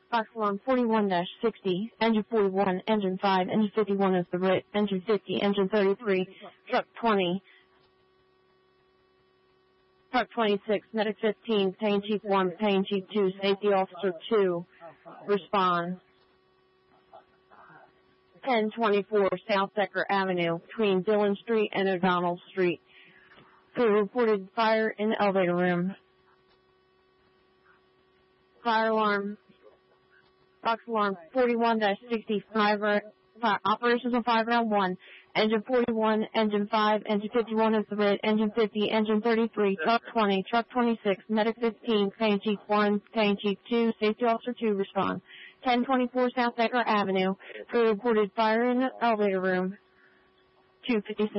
Box alarm 41-60, engine 41, engine 5, engine 51 is the RIT, engine 50, engine 33, truck 20, truck 26, medic 15, Battalion Chief 1, Battalion Chief 2, safety officer 2, respond. 1024 South Decker Avenue, between Dillon Street and O'Donnell Street. Crew reported fire in the elevator room. Fire alarm, box alarm 41-65, operations on 5 round 1. Engine 41, engine 5, engine 51 is the RIT, engine 50, engine 33, truck 20, truck 26, medic 15, Battalion Chief 1, Battalion Chief 2, safety officer 2, respond. 1024 South Decker Avenue, crew reported fire in the elevator room. 256.